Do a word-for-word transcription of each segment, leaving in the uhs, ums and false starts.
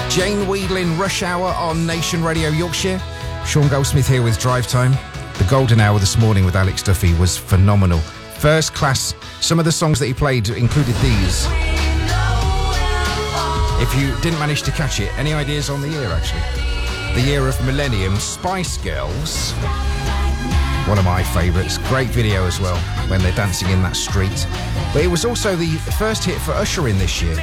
Jane Weedlin, Rush Hour on Nation Radio Yorkshire. Sean Goldsmith here with Drive Time. The Golden Hour this morning with Alex Duffy was phenomenal. First class. Some of the songs that he played included these. If you didn't manage to catch it, any ideas on the year, actually? The year of Millennium, Spice Girls. One of my favourites. Great video as well, when they're dancing in that street. But it was also the first hit for Usher in this year.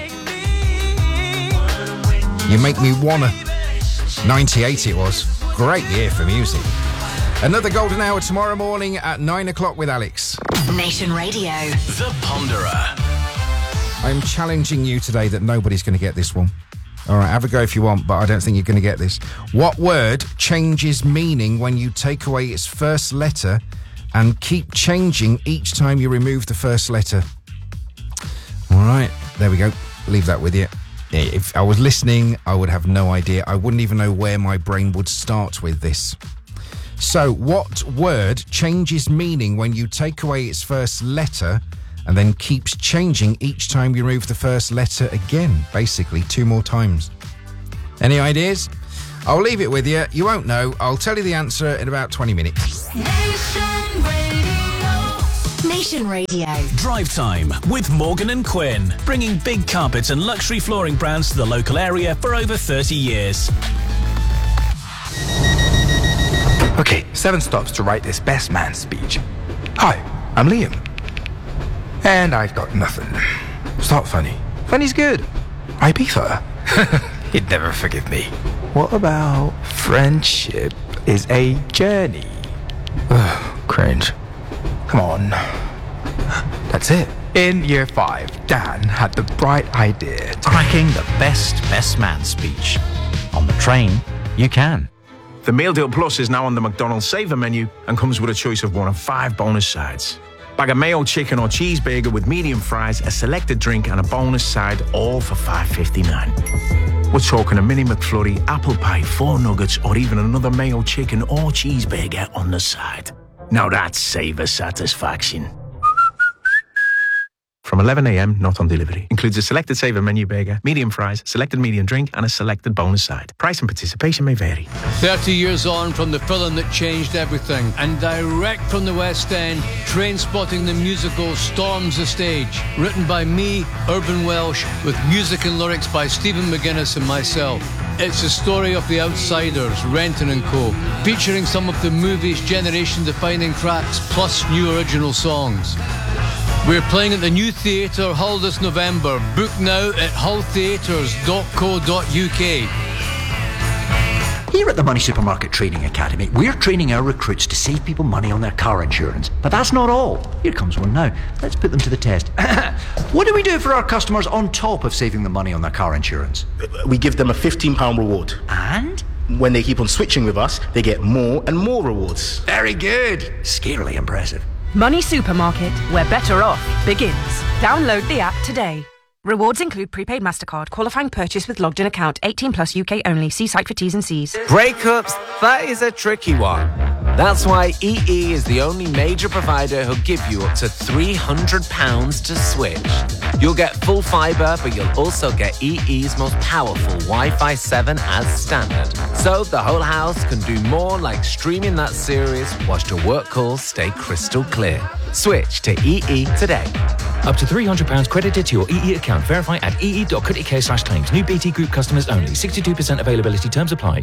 You Make Me Wanna. ninety-eight it was. Great year for music. Another Golden Hour tomorrow morning at nine o'clock with Alex. Nation Radio. The Ponderer. I'm challenging you today that nobody's going to get this one. All right, have a go if you want, but I don't think you're going to get this. What word changes meaning when you take away its first letter and keep changing each time you remove the first letter? All right, there we go. Leave that with you. If I was listening, I would have no idea. I wouldn't even know where my brain would start with this. So, what word changes meaning when you take away its first letter and then keeps changing each time you remove the first letter again? Basically, two more times. Any ideas? I'll leave it with you. You won't know. I'll tell you the answer in about twenty minutes. Nation Radio. Nation Radio. Drive Time with Morgan and Quinn, bringing big carpets and luxury flooring brands to the local area for over thirty years. Okay, seven stops to write this best man speech. Hi, I'm Liam. And I've got nothing. It's not funny. Funny's good. Ibiza. He'd never forgive me. What about friendship is a journey? Ugh, cringe. Come on. That's it. In year five, Dan had the bright idea to... Cracking the best best man speech. On the train, you can. The Meal Deal Plus is now on the McDonald's Saver menu and comes with a choice of one of five bonus sides. Bag of mayo, chicken or cheeseburger with medium fries, a selected drink and a bonus side, all for five fifty-nine. We're talking a mini McFlurry, apple pie, four nuggets or even another mayo, chicken or cheeseburger on the side. Now that's Saver satisfaction. From eleven a.m, not on delivery. Includes a selected Saver menu burger, medium fries, selected medium drink and a selected bonus side. Price and participation may vary. thirty years on from the film that changed everything, and direct from the West End, Trainspotting the musical storms the stage. Written by me, Urban Welsh, with music and lyrics by Stephen McGuinness and myself. It's the story of The Outsiders, Renton and Co, featuring some of the movie's generation-defining tracks, plus new original songs. We're playing at the New Theatre, Hull this November. Book now at hull theatres dot co dot uk. Here at the Money Supermarket Training Academy, we're training our recruits to save people money on their car insurance. But that's not all. Here comes one now. Let's put them to the test. What do we do for our customers on top of saving them money on their car insurance? We give them a fifteen pounds reward. And? When they keep on switching with us, they get more and more rewards. Very good. Scarily impressive. Money Supermarket, where better off begins. Download the app today. Rewards include prepaid MasterCard, qualifying purchase with logged in account, eighteen plus U K only. See site for T's and C's. Breakups, that is a tricky one. That's why E E is the only major provider who'll give you up to three hundred pounds to switch. You'll get full fibre, but you'll also get E E's most powerful Wi-Fi seven as standard. So the whole house can do more, like streaming that series whilst your work calls stay crystal clear. Switch to E E today. Up to three hundred pounds credited to your E E account. Verify at ee dot co dot uk slash claims. New B T Group customers only. sixty-two percent availability. Terms apply.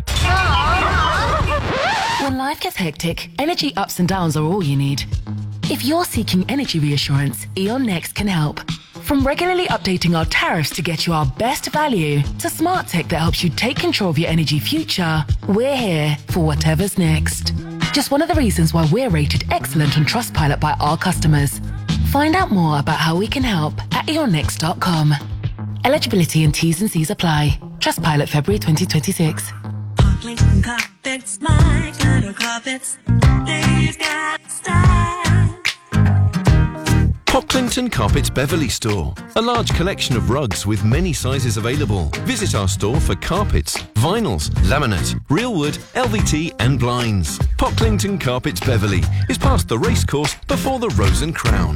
When life gets hectic, energy ups and downs are all you need. If you're seeking energy reassurance, E.ON Next can help. From regularly updating our tariffs to get you our best value, to smart tech that helps you take control of your energy future, we're here for whatever's next. Just one of the reasons why we're rated excellent on Trustpilot by our customers. Find out more about how we can help at e on next dot com. Eligibility and T's and C's apply. Trustpilot February twenty twenty-six. Pocklington Carpets, my kind of carpets. They've got style. Pocklington Carpets Beverley Store. A large collection of rugs with many sizes available. Visit our store for carpets, vinyls, laminate, real wood, L V T and blinds. Pocklington Carpets Beverley is past the racecourse before the Rose and Crown.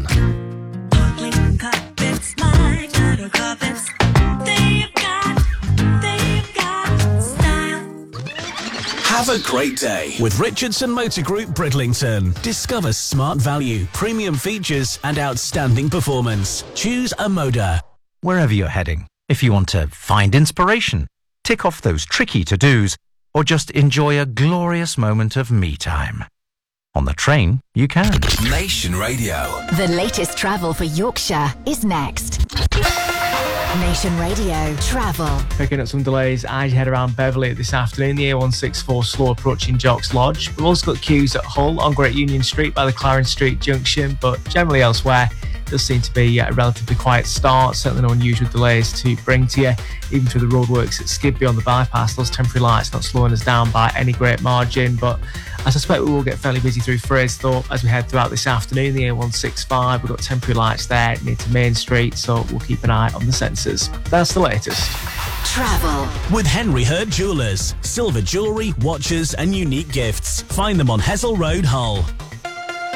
Pocklington Carpets, my kind of carpets. They've got, they've got Have a great day with Richardson Motor Group Bridlington. Discover smart value, premium features and outstanding performance. Choose a Moda. Wherever you're heading, if you want to find inspiration, tick off those tricky to-dos, or just enjoy a glorious moment of me time. On the train, you can. Nation Radio. The latest travel for Yorkshire is next. Nation Radio Travel. Picking up some delays as you head around Beverley this afternoon. The A one sixty-four slow approaching Jocks Lodge. We've also got queues at Hull on Great Union Street by the Clarence Street Junction, but generally elsewhere does seem to be a relatively quiet start. Certainly no unusual delays to bring to you. Even through the roadworks at Skidby on the bypass, those temporary lights not slowing us down by any great margin, but I suspect we will get fairly busy through Fraserthorpe as we head throughout this afternoon. The A one sixty-five, we've got temporary lights there near to Main Street, so we'll keep an eye on the sensors. That's the latest. Travel with Henry Hurd Jewellers. Silver jewellery, watches and unique gifts. Find them on Hessel Road, Hull.